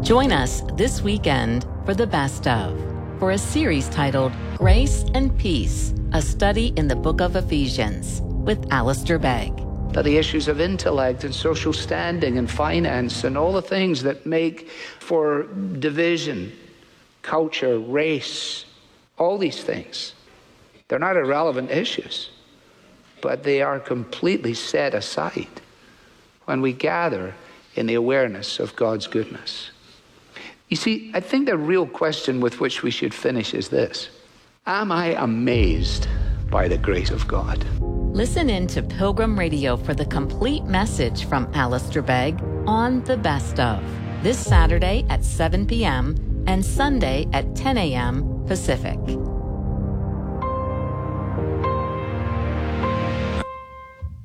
Join us this weekend for the Best Of, for a series titled Grace and Peace, a study in the book of Ephesians with Alistair Begg. The issues of intellect and social standing and finance and all the things that make for division, culture, race, all these things. They're not irrelevant issues, but they are completely set aside when we gather in the awareness of God's goodness. You see, I think the real question with which we should finish is this: am I amazed by the grace of God? Listen in to Pilgrim Radio for the complete message from Alistair Begg on The Best Of, this Saturday at 7 p.m. and Sunday at 10 a.m. Pacific.